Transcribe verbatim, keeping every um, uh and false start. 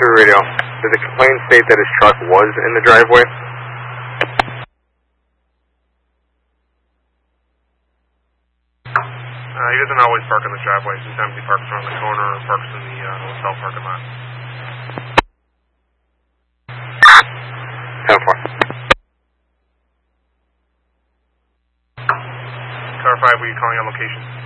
three radio. Did the complaint state that his truck was in the driveway? Uh, he doesn't always park in the driveway. Sometimes he parks around the corner or parks in the uh, hotel parking lot. ten four. Clarify, were you calling on location?